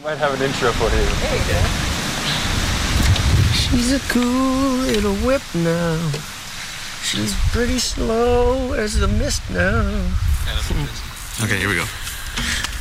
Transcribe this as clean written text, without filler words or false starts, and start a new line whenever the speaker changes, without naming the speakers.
We might have an intro for you.
There you go.
She's a cool little whip now. She's pretty slow as the mist now.
Okay, here we go.